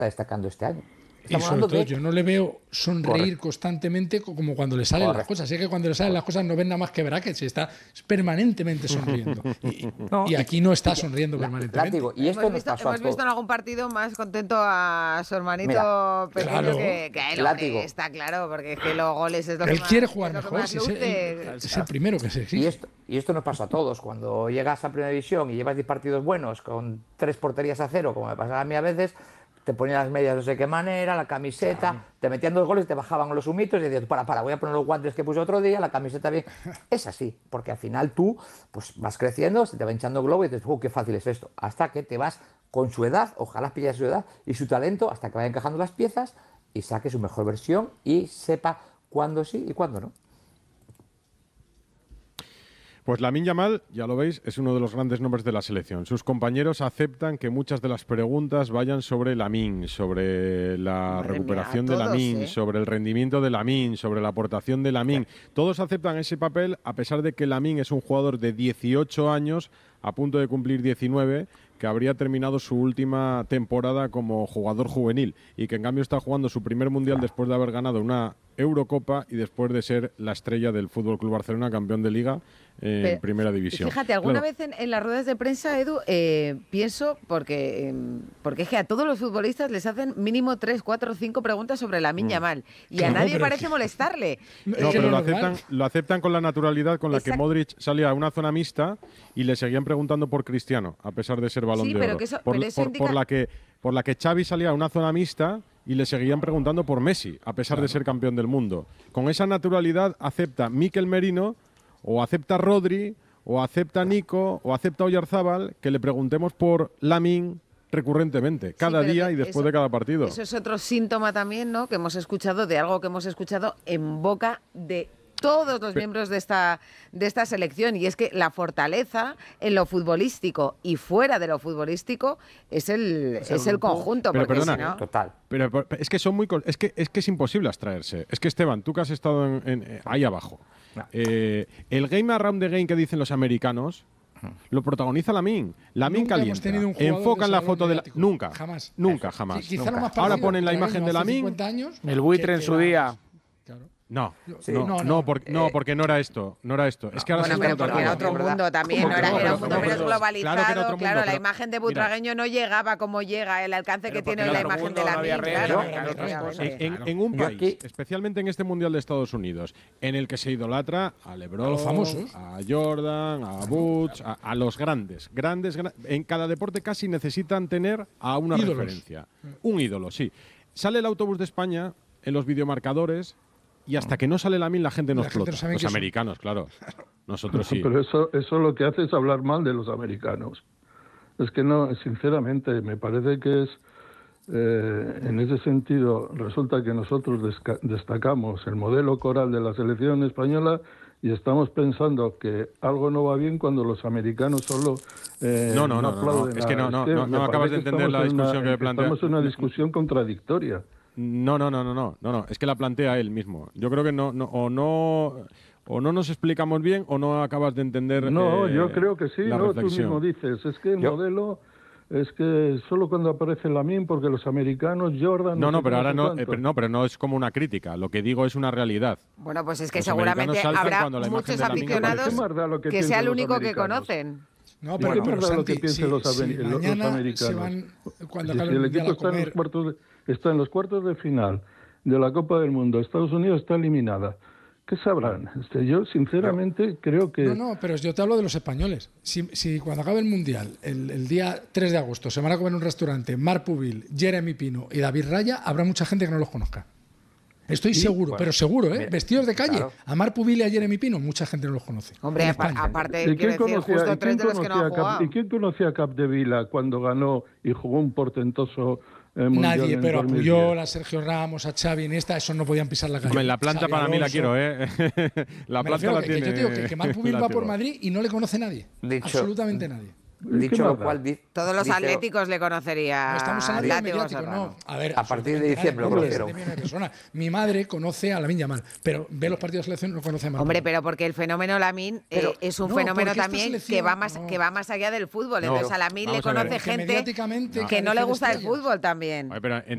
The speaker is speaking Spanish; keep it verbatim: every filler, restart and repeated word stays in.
está destacando este año. Y sobre todo, de... yo no le veo sonreír Correcto. constantemente como cuando le salen Correcto. las cosas. Es que cuando le salen las cosas no ven nada más que brackets, está permanentemente sonriendo. Y, no, y aquí no está sonriendo la, permanentemente. Látigo. Y esto hemos visto, hemos visto en algún partido más contento a su hermanito Mira, pequeño claro. que, que a él. Hombre, está claro, porque es que los goles es lo que él más, quiere jugar es mejor. Si es, el, es el primero que se exige. Y esto, y esto nos pasa a todos. Cuando llegas a Primera División y llevas diez partidos buenos con tres porterías a cero, como me pasaba a mí a veces, te ponían las medias no sé qué manera, la camiseta, claro. te metían dos goles, te bajaban los humitos y decías, para, para, voy a poner los guantes que puse otro día, la camiseta bien. Es así, porque al final tú pues vas creciendo, se te va hinchando globo y dices, oh, qué fácil es esto. Hasta que te vas con su edad, ojalá pilles su edad y su talento, hasta que vaya encajando las piezas y saque su mejor versión y sepa cuándo sí y cuándo no. Pues Lamine Yamal, ya lo veis, es uno de los grandes nombres de la selección. Sus compañeros aceptan que muchas de las preguntas vayan sobre Lamine, sobre la Madre recuperación mía, de Lamine, ¿eh? sobre el rendimiento de Lamine, sobre la aportación de Lamine. Todos aceptan ese papel a pesar de que Lamine es un jugador de dieciocho años, a punto de cumplir diecinueve, que habría terminado su última temporada como jugador juvenil y que en cambio está jugando su primer mundial después de haber ganado una Eurocopa y después de ser la estrella del F C Barcelona, campeón de Liga eh, Pero, en Primera División. Fíjate, alguna claro. vez en, en las ruedas de prensa, Edu, eh, pienso, porque, eh, porque es que a todos los futbolistas les hacen mínimo tres, cuatro, cinco preguntas sobre Lamine Yamal y claro, a nadie parece que... molestarle. No, no pero lo aceptan, lo aceptan con la naturalidad con la Exacto. que Modric salía a una zona mixta y le seguían preguntando por Cristiano, a pesar de ser Balón sí, de pero Oro. Que eso, por, pero eso por, indica... por la que por la que Xavi salía a una zona mixta y le seguían preguntando por Messi, a pesar claro. de ser campeón del mundo. Con esa naturalidad acepta Mikel Merino, o acepta Rodri, o acepta Nico, o acepta Oyarzábal, que le preguntemos por Lamine recurrentemente, cada sí, día y después eso, de cada partido. Eso es otro síntoma también, ¿no?, que hemos escuchado, de algo que hemos escuchado en boca de todos los miembros de esta, de esta selección, y es que la fortaleza en lo futbolístico y fuera de lo futbolístico es el, es el, es el conjunto. Pero porque perdona, si no... total. Pero, pero es que son muy es que es que es imposible abstraerse. Es que Esteban, tú que has estado en, en, ahí abajo, no. eh, el game around the game que dicen los americanos lo protagoniza Lamine. Lamine calienta. Enfocan la foto de la... Nunca. Jamás. Nunca, jamás. Sí, nunca. Ahora ponen la imagen de Lamine. El buitre en su día. Claro. No, sí. no, no, no, porque, no, porque no era esto, no era esto. Es que ahora bueno, se pero porque era otro mundo también, no era, era un mundo menos globalizado. Claro, mundo, claro la imagen de Butragueño mira, no llegaba como llega, el alcance pero que tiene hoy la imagen de Lamine. Claro, claro, en, en, en un país, aquí, especialmente en este Mundial de Estados Unidos, en el que se idolatra a LeBron, a los famosos, a Jordan, a Butch, a, a los grandes, grandes, en cada deporte casi necesitan tener a una ídolos. referencia, un ídolo, sí. Sale el autobús de España en los videomarcadores. Y hasta que no sale Lamine la gente no explota. No los americanos, son... claro. Nosotros sí. Pero eso, eso lo que hace es hablar mal de los americanos. Es que no, sinceramente, me parece que es, eh, en ese sentido, resulta que nosotros destacamos el modelo coral de la selección española y estamos pensando que algo no va bien cuando los americanos solo eh, no, no, no, no, no, es que no, no, no, no acabas de entender la discusión que plantea. Estamos en una discusión contradictoria. No, no, no, no, no, no, no, es que la plantea él mismo. Yo creo que no, no, o no, o no nos explicamos bien o no acabas de entender. No, eh, yo creo que sí. la No, reflexión. Tú mismo dices, es que el yo... modelo es que solo cuando aparece Lamine, porque los americanos, Jordan. No, no, no pero ahora no, eh, pero no, pero no es como una crítica. Lo que digo es una realidad. Bueno, pues es que los seguramente habrá muchos aficionados que, que sea el único que conocen. No, pero, ¿Qué pero Santi, lo que piensen si, los, si los, los americanos? Se van, cuando si, si el equipo está en, los cuartos de, está en los cuartos de final de la Copa del Mundo, Estados Unidos está eliminada. ¿Qué sabrán? Este, yo, sinceramente, no. creo que... No, no, pero yo te hablo de los españoles. Si, si cuando acabe el Mundial, el, el día tres de agosto, se van a comer en un restaurante Marc Pubil, Jeremy Pino y David Raya, habrá mucha gente que no los conozca. Estoy sí, seguro, bueno, pero seguro, ¿eh? Mira, vestidos de calle. Claro. A Marc Pubil y a Jeremy Pino, mucha gente no los conoce. Hombre, aparte, quiero decir, justo tres de los que no han jugado. ¿Y quién conocía a Capdevila cuando ganó y jugó un portentoso eh, Nadie, pero a Puyol, a Sergio Ramos, a Xavi, Iniesta, esos no podían pisar la calle. Hombre, la planta Xavi para Alonso, mí la quiero, ¿eh? la planta la que, tiene. Que yo te digo que, que Marc Pubil va por Madrid y no le conoce nadie. Dicho, absolutamente nadie. Dicho lo cual, di, todos los dice, atléticos le conocería. No estamos hablando de mediático, no. A ver, a partir de diciembre lo conocieron. Mi madre conoce a Lamine Yamal, pero ve los partidos de selección no conoce a Marc. Hombre, pero porque el fenómeno Lamine eh, es un no, fenómeno también que va más no. que va más allá del fútbol. No, entonces a Lamine le conoce gente que, que no le gusta el fútbol también. Ay, pero en